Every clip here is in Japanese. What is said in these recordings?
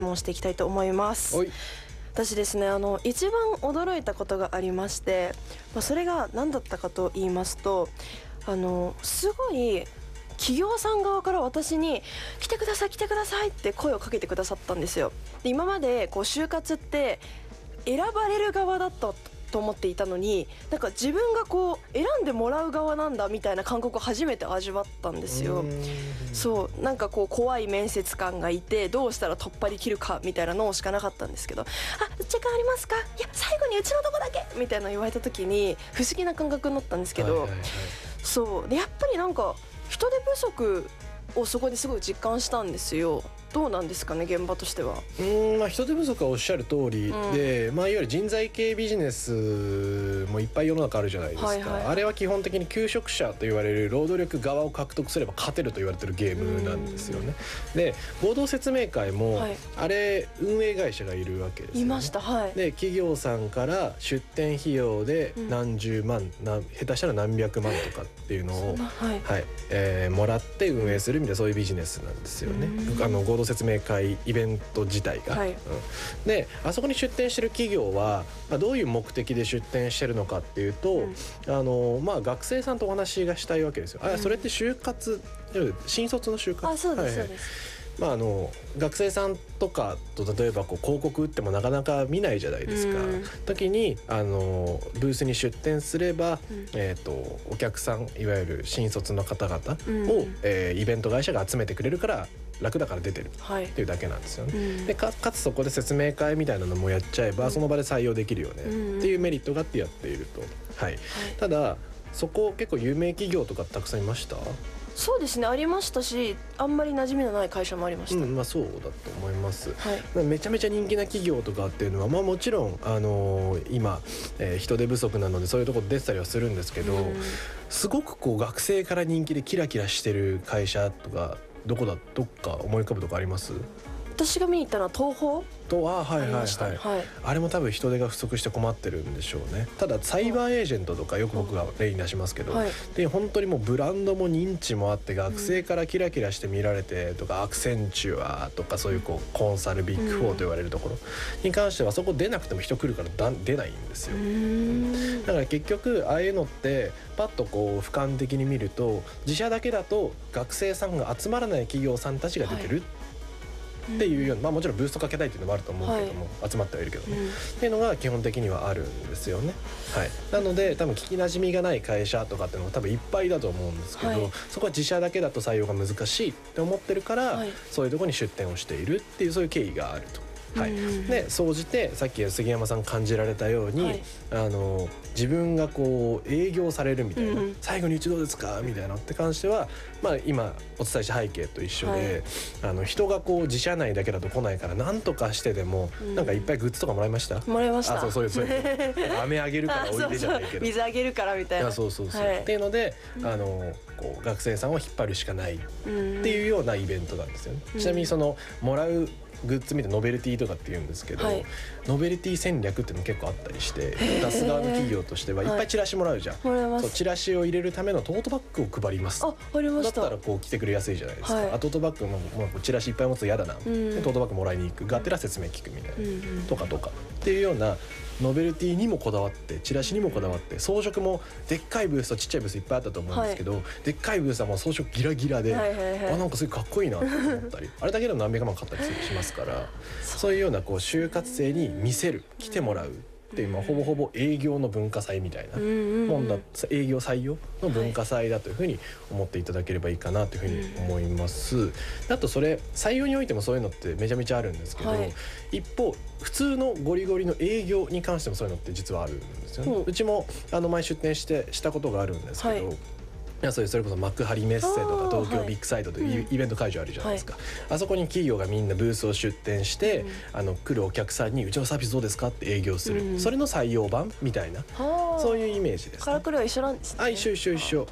問していきたいと思います。 おい。 私ですね、一番驚いたことがありまして、それが何だったかと言いますと、すごい企業さん側から私に来てください来てくださいって声をかけてくださったんですよ。で、今まで就活って選ばれる側だったと思っていたのに、なんか自分が選んでもらう側なんだみたいな感覚を初めて味わったんですよ。そうなんか怖い面接官がいて、どうしたら突破できるかみたいなのしかなかったんですけど、時間ありますか、いや最後にうちのとこだけみたいな言われた時に不思議な感覚になったんですけど、そうでやっぱりなんか人手不足をそこですごい実感したんですよ。どうなんですかね、現場としては。 人手不足はおっしゃる通りで、いわゆる人材系ビジネスもいっぱい世の中あるじゃないですか、あれは基本的に求職者と言われる労働力側を獲得すれば勝てると言われてるゲームなんですよね。で、合同説明会も、あれ運営会社がいるわけですよね。 いました。 で、企業さんから出店費用で何十万、下手したら何百万とかっていうのをもらって運営するみたいな、そういうビジネスなんですよね。合同説明会イベント自体が、で、あそこに出店してる企業は、どういう目的で出店してるのかっていうと、学生さんとお話がしたいわけですよ。それって就活、新卒の就活。 そうです、そうです。 学生さんとかと例えば広告打ってもなかなか見ないじゃないですか。時にブースに出店すれば、お客さん、いわゆる新卒の方々を、イベント会社が集めてくれるから楽だから出てるっていうだけなんですよね。でかつそこで説明会みたいなのもやっちゃえば、その場で採用できるよねっていうメリットがあってやっていると。ただそこ結構有名企業とかたくさんいました？ そうですね、ありましたし、あんまり馴染みのない会社もありました。 そうだと思います。めちゃめちゃ人気な企業とかっていうのは、もちろん、今、人手不足なのでそういうところ出てたりはするんですけど、すごく学生から人気でキラキラしてる会社とかどっか思い浮かぶとかあります？ 私が見に行ったのは東宝あれも多分人手が不足して困ってるんでしょうね。ただサイバーエージェントとかよく僕が例に出しますけど、で本当にもうブランドも認知もあって学生からキラキラして見られてとか、アクセンチュアとかそういうコンサルビッグ4と言われるところに関しては、そこ出なくても人来るから出ないんですよ。だから結局ああいうのってパッと俯瞰的に見ると、自社だけだと学生さんが集まらない企業さんたちが出てるっていうような、もちろんブーストかけたいっていうのもあると思うけども、集まってはいるけどね、っていうのが基本的にはあるんですよね。なので多分聞きなじみがない会社とかっていうのが多分いっぱいだと思うんですけど、そこは自社だけだと採用が難しいって思ってるから、そういうところに出店をしているっていう、そういう経緯があると。で総じてさっき杉山さん感じられたように、自分が営業されるみたいな、最後にうちどうですかみたいなって関しては、今お伝えした背景と一緒で、人が自社内だけだと来ないから、なんとかしてでも、なんかいっぱいグッズとかもらいました？ もらいました。 そういう飴あげるからおいでじゃないけど水あげるからみたいな。 そうっていうので、学生さんを引っ張るしかないっていうようなイベントなんですよね。ちなみにそのもらうグッズ見てノベルティとかって言うんですけど、ノベルティ戦略っていうの結構あったりして、出す側の企業としてはいっぱいチラシもらうじゃん。そうチラシを入れるためのトートバッグを配ります。 ありました。 だったら来てくれやすいじゃないですか。トートバッグもチラシいっぱい持つと嫌だな、でトートバッグもらいに行くがてら説明聞くみたいな、とかっていうようなノベルティにもこだわって、チラシにもこだわって、装飾もでっかいブースとちっちゃいブースいっぱいあったと思うんですけど、でっかいブースはもう装飾ギラギラで、なんかすごいかっこいいなって思ったりあれだけでも何百万買ったりしますから、そういうような就活生に見せる、来てもらうっていう、ほぼほぼ営業の文化祭みたいなもんだ、営業採用の文化祭だというふうに思っていただければいいかなというふうに思います。あとそれ採用においてもそういうのってめちゃめちゃあるんですけど、一方普通のゴリゴリの営業に関してもそういうのって実はあるんですよね。うちも前出店したことがあるんですけど、それこそ幕張メッセとか東京ビッグサイトというイベント会場あるじゃないですか。あそこに企業がみんなブースを出店して、来るお客さんにうちのサービスどうですかって営業する、それの採用版みたいな、そういうイメージですね。 からくりは一緒なんですね。 一緒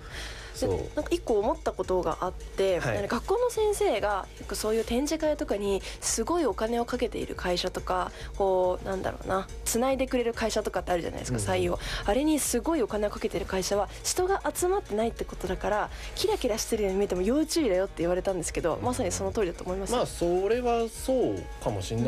なんか一個思ったことがあって、はい、学校の先生がよくそういう展示会とかにすごいお金をかけている会社とか、こうなんだろうな、つないでくれる会社とかってあるじゃないですか、採用。あれにすごいお金をかけてる会社は人が集まってないってことだから、キラキラしてるように見えても要注意だよって言われたんですけど、まさにその通りだと思います。 まあそれはそうかもしれない